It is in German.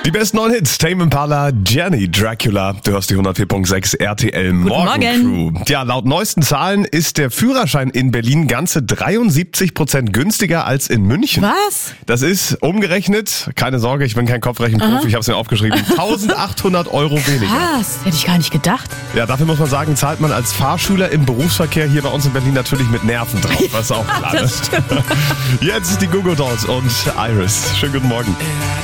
Die besten neuen Hits, Tame Impala, Jenny, Dracula. Du hörst die 104.6 RTL Morgen Crew. Ja, laut neuesten Zahlen ist der Führerschein in Berlin ganze 73% günstiger als in München. Was? Das ist umgerechnet, keine Sorge, ich bin kein Kopfrechenprofi, ich habe es mir aufgeschrieben, 1.800 Euro weniger. Was? Hätte ich gar nicht gedacht. Ja, dafür muss man sagen, zahlt man als Fahrschüler im Berufsverkehr hier bei uns in Berlin natürlich mit Nerven drauf. Das ist auch klar. Das stimmt. Jetzt die Google Dolls und Iris. Schönen guten Morgen.